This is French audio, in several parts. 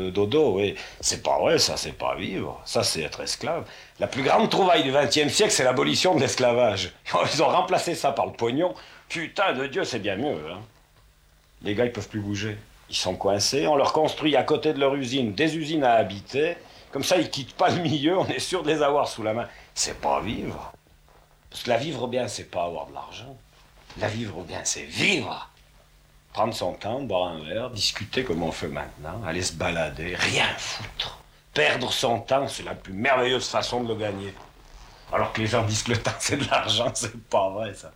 le dodo, oui. C'est pas vrai, ça, c'est pas vivre. Ça, c'est être esclave. La plus grande trouvaille du XXe siècle, c'est l'abolition de l'esclavage. Ils ont remplacé ça par le pognon. Putain de Dieu, c'est bien mieux, hein. Les gars, ils peuvent plus bouger. Ils sont coincés, on leur construit à côté de leur usine des usines à habiter. Comme ça, ils quittent pas le milieu, on est sûr de les avoir sous la main. C'est pas vivre. Parce que la vivre bien, c'est pas avoir de l'argent. La vivre bien, c'est vivre. Prendre son temps, boire un verre, discuter comme on fait maintenant, aller se balader, rien foutre. Perdre son temps, c'est la plus merveilleuse façon de le gagner. Alors que les gens disent que le temps, c'est de l'argent, c'est pas vrai, ça.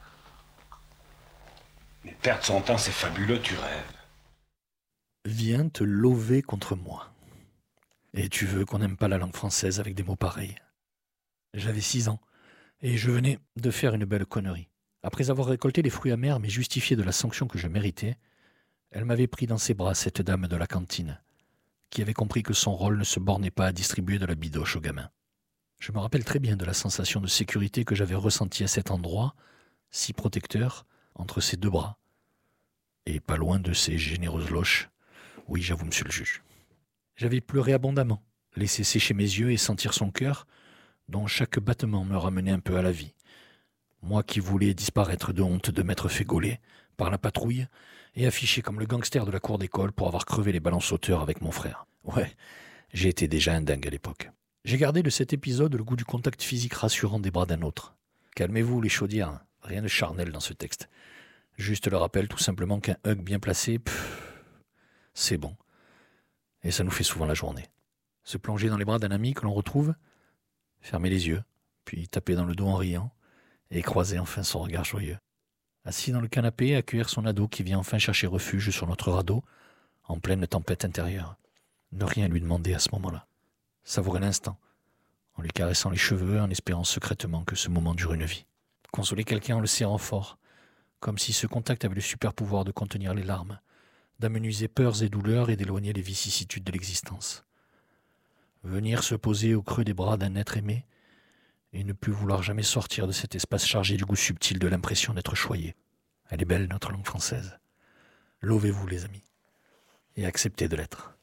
Mais perdre son temps, c'est fabuleux, tu rêves. Viens te lover contre moi. Et tu veux qu'on n'aime pas la langue française avec des mots pareils. J'avais 6 ans, et je venais de faire une belle connerie. Après avoir récolté les fruits amers mais justifiés de la sanction que je méritais, elle m'avait pris dans ses bras, cette dame de la cantine, qui avait compris que son rôle ne se bornait pas à distribuer de la bidoche aux gamins. Je me rappelle très bien de la sensation de sécurité que j'avais ressentie à cet endroit, si protecteur, entre ses 2 bras, et pas loin de ses généreuses loches. Oui, j'avoue, monsieur le juge. J'avais pleuré abondamment, laissé sécher mes yeux et sentir son cœur, dont chaque battement me ramenait un peu à la vie. Moi qui voulais disparaître de honte de m'être fait gauler par la patrouille et affiché comme le gangster de la cour d'école pour avoir crevé les ballons sauteurs avec mon frère. Ouais, j'ai été déjà un dingue à l'époque. J'ai gardé de cet épisode le goût du contact physique rassurant des bras d'un autre. Calmez-vous les chaudières, rien de charnel dans ce texte. Juste le rappel tout simplement qu'un hug bien placé, c'est bon. Et ça nous fait souvent la journée. Se plonger dans les bras d'un ami que l'on retrouve, fermer les yeux, puis taper dans le dos en riant, et croiser enfin son regard joyeux. Assis dans le canapé, accueillir son ado qui vient enfin chercher refuge sur notre radeau, en pleine tempête intérieure. Ne rien lui demander à ce moment-là. Savourer l'instant, en lui caressant les cheveux, en espérant secrètement que ce moment dure une vie. Consoler quelqu'un en le serrant fort, comme si ce contact avait le super pouvoir de contenir les larmes, d'amenuiser peurs et douleurs et d'éloigner les vicissitudes de l'existence. Venir se poser au creux des bras d'un être aimé et ne plus vouloir jamais sortir de cet espace chargé du goût subtil de l'impression d'être choyé. Elle est belle, notre langue française. Lovez-vous, les amis, et acceptez de l'être.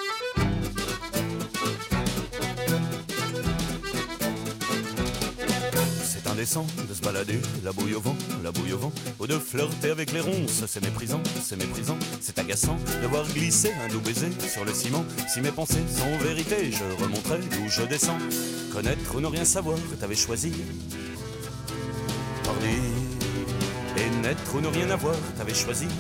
C'est indécent de se balader, la bouille au vent, ou de flirter avec les ronces, c'est méprisant, c'est agaçant de voir glisser un doux baiser sur le ciment. Si mes pensées sont vérité, je remonterai d'où je descends. Connaître ou ne rien savoir, t'avais choisi. Parler et naître ou ne rien avoir, t'avais choisi.